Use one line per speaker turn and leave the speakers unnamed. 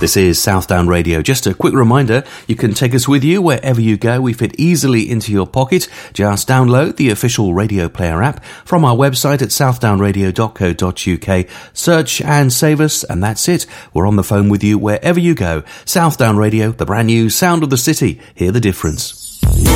This is Southdown Radio. Just a quick reminder, you can take us with you wherever you go. We fit easily into your pocket. Just download the official Radio Player app from our website at southdownradio.co.uk. Search and save us, and that's it. We're on the phone with you wherever you go. Southdown Radio, the brand new sound of the city. Hear the difference.